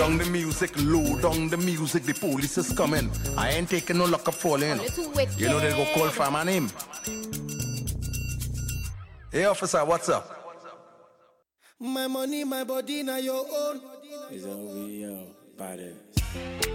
Down the music, low down the music, the police is coming. I ain't taking no luck up falling. You know they go call for my name. Hey officer, what's up? My money, my body, now your own. It's over, yo, body.